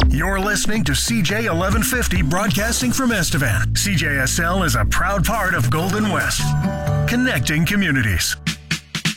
You're listening to CJ 1150 broadcasting from Estevan. CJSL is a proud part of Golden West, connecting communities.